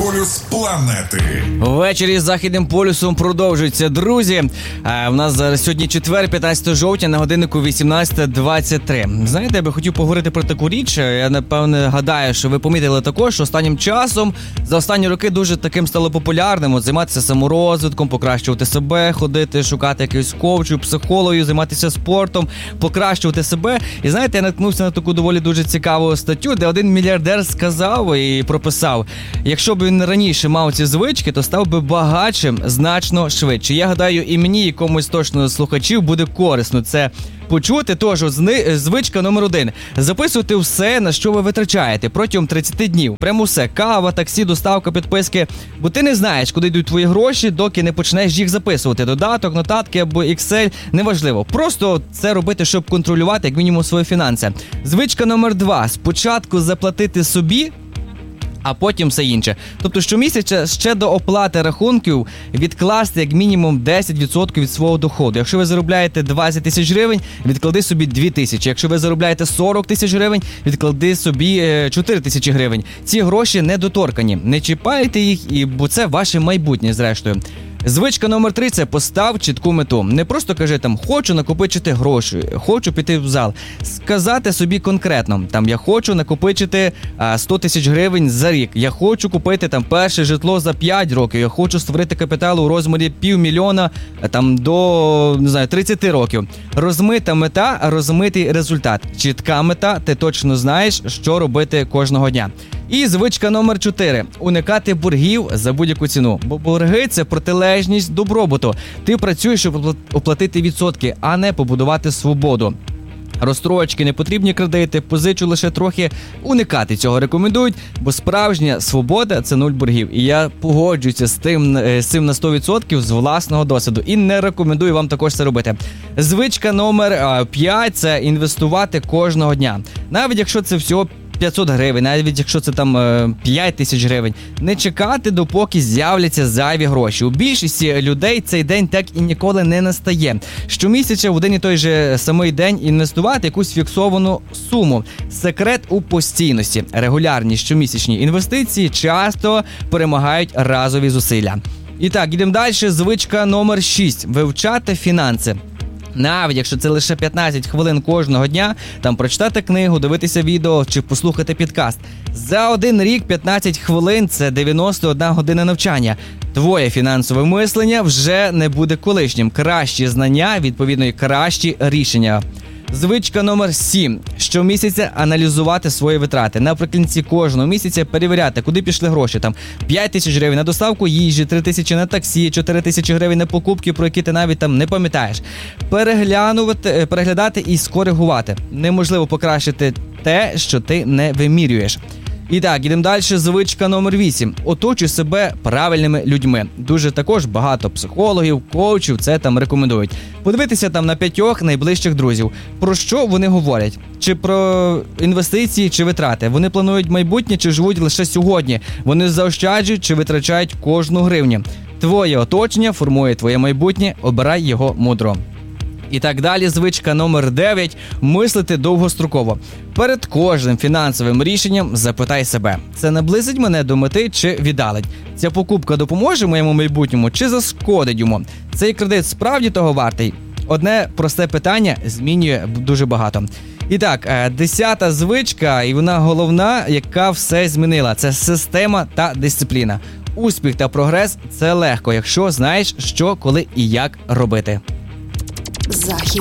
полюс планети. Ввечері з Західним полюсом продовжується, друзі. У нас зараз сьогодні четвер, 15 жовтня, на годиннику 18:23. Знаєте, я би хотів поговорити про таку річ. Я, напевне, гадаю, що ви помітили також, що останнім часом, за останні роки дуже таким стало популярним займатися саморозвитком, покращувати себе, ходити, шукати якихось коучів, психологів, займатися спортом, покращувати себе. І знаєте, я наткнувся на таку доволі дуже цікаву статтю, де один мільярдер сказав і прописав, якщо б він раніше мав ці звички, то став би багатшим значно швидше. Я гадаю, і мені, і комусь точно з слухачів буде корисно це почути. Тож, звичка номер 1. Записувати все, на що ви витрачаєте протягом 30 днів. Прямо все. Кава, таксі, доставка, підписки. Бо ти не знаєш, куди йдуть твої гроші, доки не почнеш їх записувати. Додаток, нотатки або Excel, неважливо. Просто це робити, щоб контролювати, як мінімум, свої фінанси. Звичка номер 2. Спочатку заплатити собі, а потім все інше. Тобто щомісяця ще до оплати рахунків відкласти як мінімум 10% від свого доходу. Якщо ви заробляєте 20 тисяч гривень, відклади собі 2 тисячі. Якщо ви заробляєте 40 тисяч гривень, відклади собі 4 тисячі гривень. Ці гроші недоторкані. Не чіпайте їх, бо це ваше майбутнє, зрештою. Звичка номер 3 – це постав чітку мету. Не просто кажи хочу накопичити гроші, хочу піти в зал. Сказати собі конкретно, я хочу накопичити 100 тисяч гривень за рік, я хочу купити перше житло за 5 років, я хочу створити капітал у розмірі $500,000 до 30 років. Розмита мета, розмитий результат. Чітка мета, ти точно знаєш, що робити кожного дня. І звичка номер 4 – уникати боргів за будь-яку ціну. Бо борги – це протилежність добробуту. Ти працюєш, щоб оплатити відсотки, а не побудувати свободу. Розстрочки, непотрібні кредити, позичу лише трохи. Уникати цього рекомендують, бо справжня свобода – це 0 боргів. І я погоджуюся з цим на 100% з власного досвіду. І не рекомендую вам також це робити. Звичка номер 5 – це інвестувати кожного дня. Навіть якщо це всього 500 гривень, навіть якщо це 5 тисяч гривень. Не чекати, допоки з'являться зайві гроші. У більшості людей цей день так і ніколи не настає. Щомісяця в один і той же самий день інвестувати якусь фіксовану суму. Секрет у постійності. Регулярні щомісячні інвестиції часто перемагають разові зусилля. І так, йдемо далі. Звичка номер 6. Вивчати фінанси. Навіть якщо це лише 15 хвилин кожного дня, прочитати книгу, дивитися відео чи послухати підкаст. За один рік 15 хвилин – це 91 година навчання. Твоє фінансове мислення вже не буде колишнім. Кращі знання, відповідно, і кращі рішення. Звичка номер 7. Щомісяця аналізувати свої витрати. Наприкінці кожного місяця перевіряти, куди пішли гроші. 5 тисяч гривень на доставку їжі, 3 тисячі на таксі, 4 тисячі гривень на покупки, про які ти навіть не пам'ятаєш. Переглядати і скоригувати. Неможливо покращити те, що ти не вимірюєш. І так, йдемо далі. Звичка номер 8. Оточуй себе правильними людьми. Дуже також багато психологів, коучів це рекомендують. Подивитися на 5 найближчих друзів. Про що вони говорять? Чи про інвестиції, чи витрати? Вони планують майбутнє, чи живуть лише сьогодні? Вони заощаджують, чи витрачають кожну гривню? Твоє оточення формує твоє майбутнє, обирай його мудро. І так далі, звичка номер 9 – мислити довгостроково. Перед кожним фінансовим рішенням запитай себе, це наблизить мене до мети чи віддалить? Ця покупка допоможе моєму майбутньому чи зашкодить йому? Цей кредит справді того вартий? Одне просте питання змінює дуже багато. І так, 10-та звичка, і вона головна, яка все змінила – це система та дисципліна. Успіх та прогрес – це легко, якщо знаєш, що, коли і як робити. Захід.